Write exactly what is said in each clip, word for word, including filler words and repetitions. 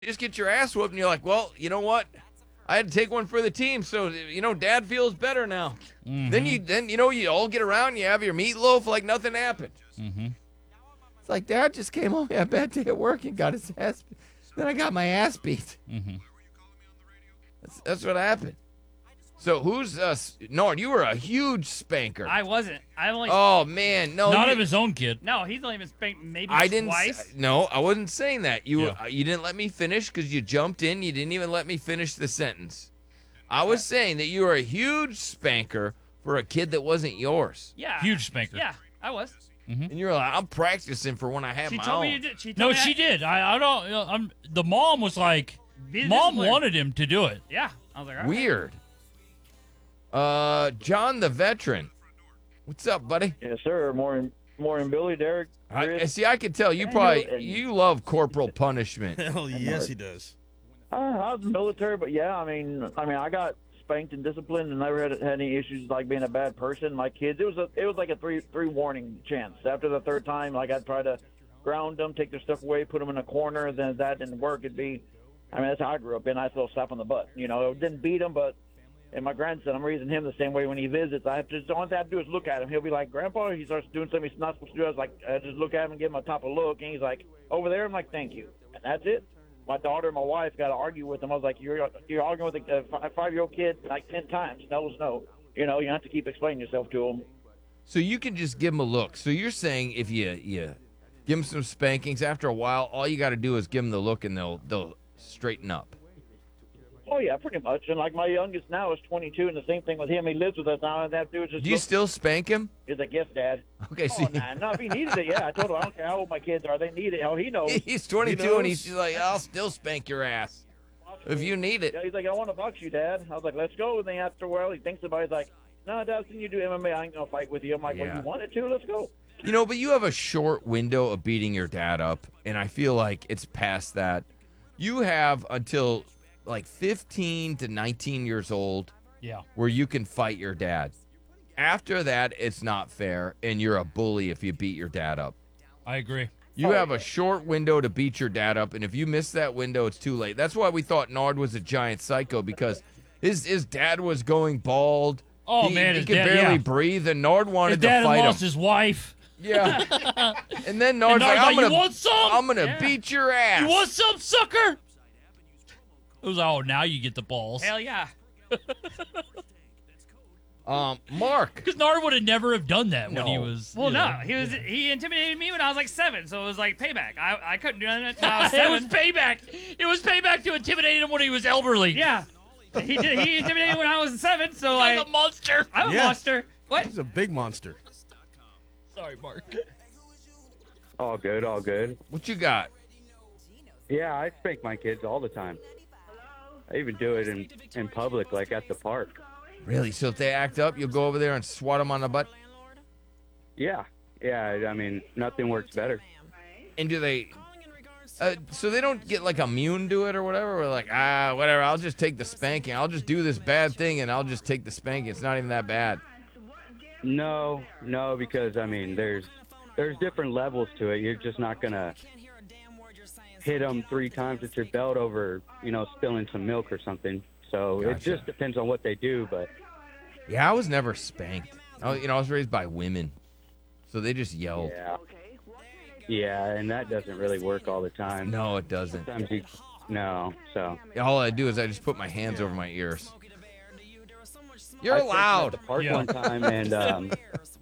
You just get your ass whooped, and you're like, well, you know what? I had to take one for the team, so you know, Dad feels better now. Mm-hmm. Then you, then you know, you all get around, you have your meatloaf like nothing happened. Mm-hmm. It's like Dad just came home, had a bad day at work, and got his ass. Then I got my ass beat. Mm-hmm. That's, that's what happened. So who's uh Nord? You were a huge spanker. I wasn't. I only. Oh man, no. Not you, of his own kid. No, he's only been spanked maybe I didn't. twice. s- No, I wasn't saying that. You Yeah. uh, you didn't let me finish because you jumped in. You didn't even let me finish the sentence. I was saying that you were a huge spanker for a kid that wasn't yours, Yeah. Huge spanker. Yeah, I was. and you're like, I'm practicing for when I have She my told own. me you did. She told No, me she I, did. I, I don't. You know, I'm. The mom was like, Be mom disciplined. wanted him to do it. Yeah. I was like, all right. Weird. Uh, John the veteran. What's up, buddy? Yes, sir. Morning, morning, Billy, Derek, I, Chris. see, I can tell you Daniel, probably and- you love corporal punishment. Hell yes, he does. Uh, I was military, but yeah, I mean, I mean, I got spanked and disciplined, and never had, had any issues like being a bad person. My kids, it was a, it was like a three three warning chance. After the third time, like I'd try to ground them, take their stuff away, put them in a corner. Then if that didn't work, it'd be, I mean, that's how I grew up. And I still slap on the butt. You know, I didn't beat him, but. And my grandson, I'm raising him the same way when he visits. I have to, the only thing I have to do is look at him. He'll be like, Grandpa, he starts doing something he's not supposed to do. I was like, I just look at him and give him a top of look. And he's like, over there? I'm like, thank you. And that's it. My daughter and my wife got to argue with him. I was like, you're you're arguing with a, a five-year-old kid like ten times. No is no. You know, you have to keep explaining yourself to him. So you can just give them a look. So you're saying if you you give them some spankings, after a while, all you got to do is give them the look, and they'll they'll straighten up. Oh, yeah, pretty much. And like my youngest now is twenty-two, and the same thing with him. He lives with us now, and that dude just Do you looks- still spank him? He's like, yes, Dad. Okay, so Oh, nah, no, if he needed it, yeah. I told him, I don't care how old my kids are. They need it. Hell, he knows. he's twenty-two, He and he's knows. like, I'll still spank your ass if you need it. Yeah, he's like, I want to box you, Dad. I was like, let's go. And then after a while, he thinks about it. He's like, no, Dad, can you do M M A? I ain't going to fight with you. I'm like, Yeah. well, you wanted to? Let's go. You know, but you have a short window of beating your dad up, and I feel like it's past that. You have until like fifteen to nineteen years old Yeah. where you can fight your dad. After that, it's not fair, and you're a bully if you beat your dad up. I agree. You Oh, have yeah. a short window to beat your dad up, and if you miss that window, it's too late. That's why we thought Nard was a giant psycho, because his his dad was going bald. Oh, he, man, he his could dad- barely yeah. breathe, and Nard His wanted dad to had fight lost him. his wife. Yeah, and then And Nard's like, Nard's "I'm like, you gonna, want some? I'm gonna Yeah. beat your ass." You want some, sucker? It was, oh, now you get the balls. Hell yeah. Um, Mark. Because Nard would have never have done that when he No. was. Well, you no, know. he was he intimidated me when I was like seven, so it was like payback. I I couldn't do that until I was it was seven. payback. It was payback to intimidate him when he was elderly. Yeah, he did. He intimidated me when I was seven, so Like like a monster. I'm a Yeah. monster. What? He's a big monster. Sorry, Mark. All good, all good. What you got? Yeah, I spank my kids all the time. I even do it in, in public, like at the park. Really? So if they act up, you'll go over there and swat them on the butt? Yeah, yeah, I mean, nothing works better. And do they? Uh, so they don't get like immune to it or whatever. Or like, ah, whatever. I'll just take the spanking. I'll just do this bad thing and I'll just take the spanking. It's not even that bad. No, no, because, I mean, there's there's different levels to it. You're just not going to hit them three times at your belt over, you know, spilling some milk or something. So it Gotcha. just depends on what they do, but Yeah, I was never spanked. I was, you know, I was raised by women, so they just yelled. yeah. Yeah, and that doesn't really work all the time. No, it doesn't. Sometimes you, no, so. All I do is I just put my hands over my ears. You're I spanked them at allowed. the park Yeah. one time, and um,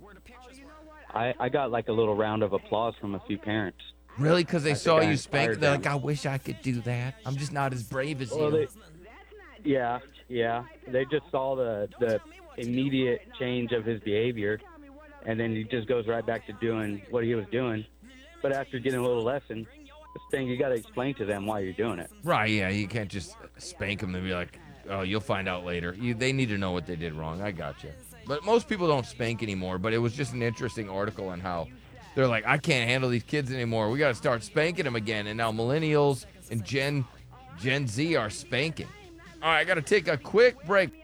I, I got like a little round of applause from a few parents. Really? Because they I saw think I you spank. inspired They're like, them. I wish I could do that. I'm just not as brave as Well, you. they, yeah, yeah. They just saw the the immediate change of his behavior, and then he just goes right back to doing what he was doing. But after getting a little lesson, this thing you got to explain to them why you're doing it. Right, yeah. You can't just spank them and be like, oh, you'll find out later. You, they need to know what they did wrong. I got you. But most people don't spank anymore, but it was just an interesting article on how they're like, I can't handle these kids anymore. We got to start spanking them again. And now millennials and Gen Gen Z are spanking. All right, I got to take a quick break.